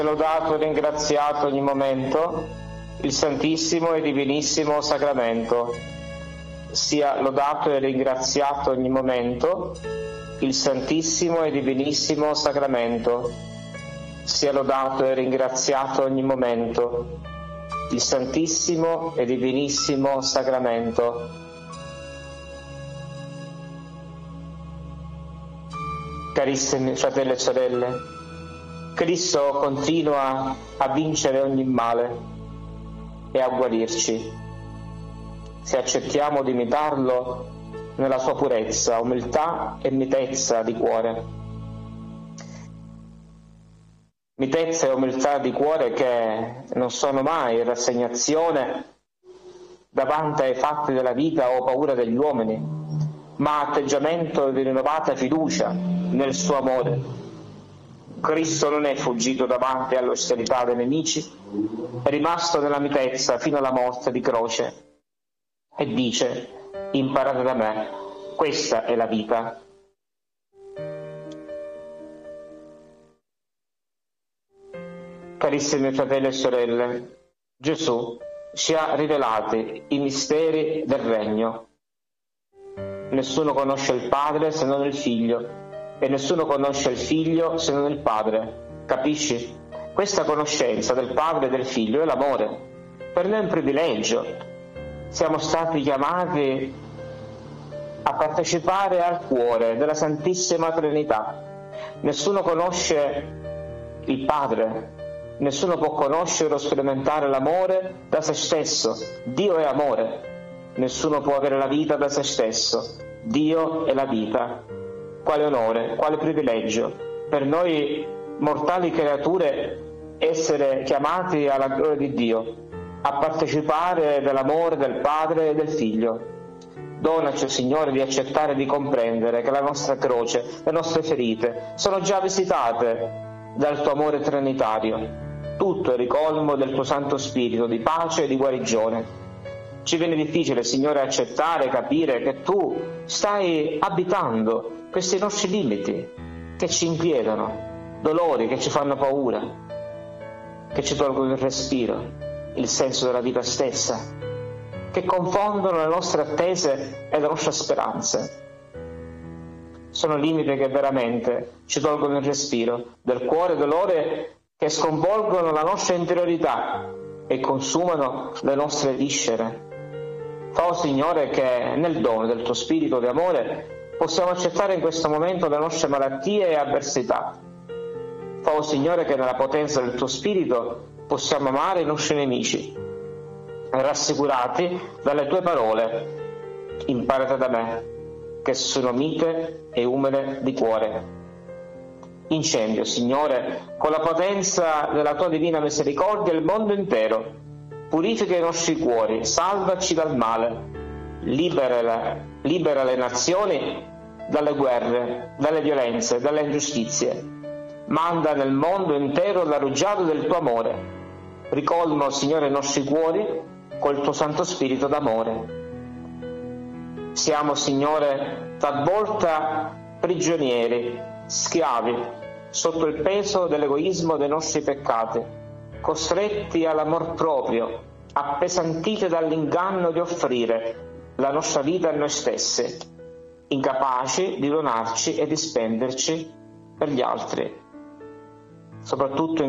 Lodato e ringraziato ogni momento il Santissimo e Divinissimo Sacramento. Sia lodato e ringraziato ogni momento il Santissimo e Divinissimo Sacramento. Sia lodato e ringraziato ogni momento il Santissimo e Divinissimo Sacramento. Carissimi fratelli e sorelle, Cristo continua a vincere ogni male e a guarirci, se accettiamo di imitarlo nella sua purezza, umiltà e mitezza di cuore. Mitezza e umiltà di cuore che non sono mai rassegnazione davanti ai fatti della vita o paura degli uomini, ma atteggiamento di rinnovata fiducia nel suo amore. Cristo non è fuggito davanti all'ostilità dei nemici, è rimasto nella mitezza fino alla morte di croce e dice: imparate da me, questa è la vita. Carissimi fratelli e sorelle, Gesù ci ha rivelati i misteri del Regno. Nessuno conosce il Padre se non il Figlio, e nessuno conosce il Figlio se non il Padre. Capisci? Questa conoscenza del Padre e del Figlio è l'amore. Per noi è un privilegio. Siamo stati chiamati a partecipare al cuore della Santissima Trinità. Nessuno conosce il Padre, nessuno può conoscere o sperimentare l'amore da se stesso. Dio è amore. Nessuno può avere la vita da se stesso. Dio è la vita. Quale onore, quale privilegio per noi mortali creature essere chiamati alla gloria di Dio, a partecipare dell'amore del Padre e del Figlio. Donaci, Signore, di accettare e di comprendere che la nostra croce, le nostre ferite sono già visitate dal tuo amore trinitario. Tutto è ricolmo del tuo Santo Spirito di pace e di guarigione. Ci viene difficile, Signore, accettare, capire che tu stai abitando questi nostri limiti che ci inquietano, dolori che ci fanno paura, che ci tolgono il respiro, il senso della vita stessa, che confondono le nostre attese e le nostre speranze. Sono limiti che veramente ci tolgono il respiro del cuore, dolore che sconvolgono la nostra interiorità e consumano le nostre viscere. Fa, Signore, che nel dono del tuo Spirito di amore possiamo accettare in questo momento le nostre malattie e avversità. Fa, Signore, che nella potenza del tuo Spirito possiamo amare i nostri nemici, rassicurati dalle tue parole. Imparate da me, che sono mite e umile di cuore. Incendio, Signore, con la potenza della tua divina misericordia il mondo intero. Purifica i nostri cuori, salvaci dal male, libera le nazioni dalle guerre, dalle violenze, dalle ingiustizie. Manda nel mondo intero la rugiada del tuo amore. Ricolma, Signore, i nostri cuori col tuo Santo Spirito d'amore. Siamo, Signore, talvolta prigionieri, schiavi, sotto il peso dell'egoismo dei nostri peccati, costretti all'amor proprio, appesantiti dall'inganno di offrire la nostra vita a noi stessi, incapaci di donarci e di spenderci per gli altri. Soprattutto in